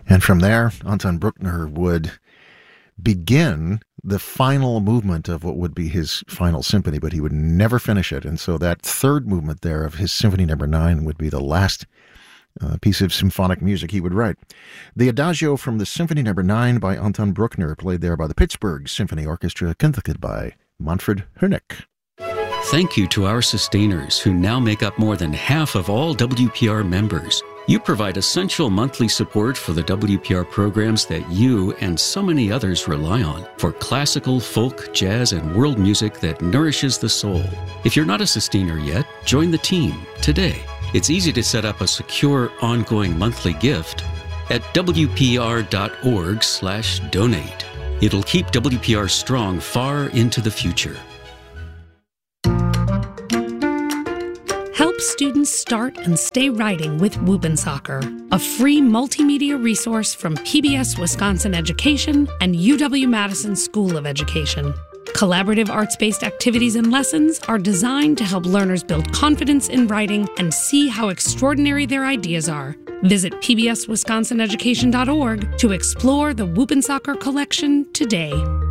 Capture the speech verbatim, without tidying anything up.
And from there, Anton Bruckner would begin the final movement of what would be his final symphony, but he would never finish it. And so that third movement there of his Symphony Number Nine would be the last uh, piece of symphonic music he would write. The Adagio from the Symphony Number Nine by Anton Bruckner, played there by the Pittsburgh Symphony Orchestra, conducted by Manfred Hoernig. Thank you to our sustainers who now make up more than half of all W P R members. You provide essential monthly support for the W P R programs that you and so many others rely on for classical, folk, jazz, and world music that nourishes the soul. If you're not a sustainer yet, join the team today. It's easy to set up a secure, ongoing monthly gift at w p r dot org slash donate. It'll keep W P R strong far into the future. Help students start and stay writing with Whoop'n'Soccer, a free multimedia resource from P B S Wisconsin Education and U W-Madison School of Education. Collaborative arts-based activities and lessons are designed to help learners build confidence in writing and see how extraordinary their ideas are. Visit p b s wisconsin education dot org to explore the Whoop'n'Soccer collection today.